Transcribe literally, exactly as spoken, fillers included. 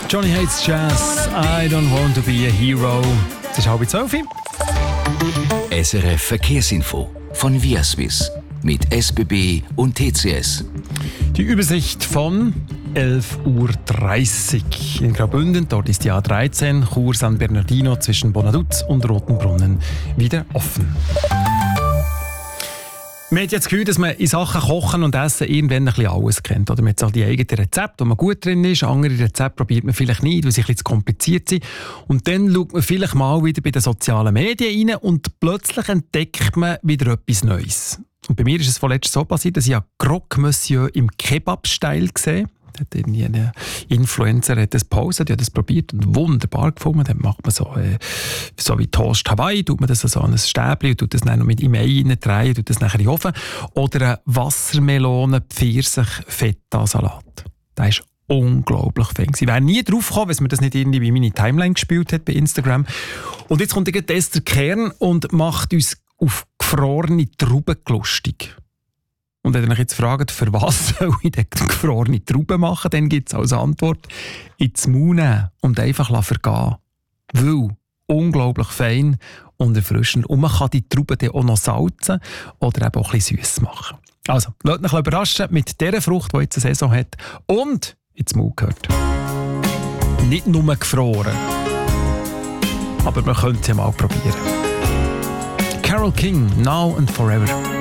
Johnny Hates Jazz, I don't want to be a hero. Das ist halb zwölf. S R F Verkehrsinfo von Viaswiss mit S B B und T C S. Die Übersicht von elf Uhr dreißig. In Graubünden, dort ist die A dreizehn, Chur San Bernardino zwischen Bonaduz und Rotenbrunnen wieder offen. Man hat ja das Gefühl, dass man in Sachen Kochen und Essen irgendwann ein bisschen alles kennt. Oder man hat auch die eigenen Rezepte, wo man gut drin ist. Andere Rezepte probiert man vielleicht nicht, weil sie ein bisschen zu kompliziert sind. Und dann schaut man vielleicht mal wieder bei den sozialen Medien rein und plötzlich entdeckt man wieder etwas Neues. Und bei mir ist es vorletzt so passiert, dass ich Croque Monsieur im Kebab-Style gesehen habe. Hat irgendwie ein Influencer hat das gepostet, hat das probiert und wunderbar gefunden. Dann macht man so, äh, so wie Toast Hawaii, tut man das so an ein Stäbchen und tut das dann noch mit im Ei reindrehen, tut das nachher in den Ofen. Oder ein Wassermelonen-Pfirsich-Feta-Salat. Der ist unglaublich fein. Ich wäre nie drauf gekommen, wenn es mir das nicht irgendwie bei meine Timeline gespielt hat bei Instagram. Und jetzt kommt der Esther Kern und macht uns auf gefrorene Trauben lustig. Und wenn ihr euch jetzt fragt, für was soll ich denn gefrorene Trauben machen, dann gibt es als Antwort ins Maul nehmen und einfach vergehen. Weil unglaublich fein und erfrischend. Und man kann die Trauben dann auch noch salzen oder eben auch ein bisschen süß machen. Also, lasst euch überraschen mit dieser Frucht, die jetzt eine Saison hat und ins Maul gehört. Nicht nur gefroren, aber man könnte es ja mal probieren. Carole King, Now and Forever.